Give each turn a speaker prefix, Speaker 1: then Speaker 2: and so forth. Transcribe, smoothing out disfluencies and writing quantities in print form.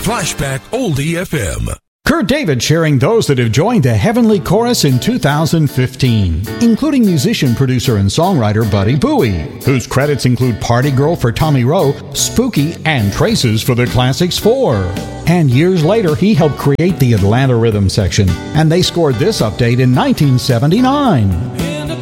Speaker 1: Flashback Oldie FM.
Speaker 2: Kurt David sharing those that have joined the Heavenly Chorus in 2015, including musician, producer, and songwriter Buddy Bowie, whose credits include Party Girl for Tommy Roe, Spooky, and Traces for the Classics 4. And years later, he helped create the Atlanta Rhythm section, and they scored this update in 1979.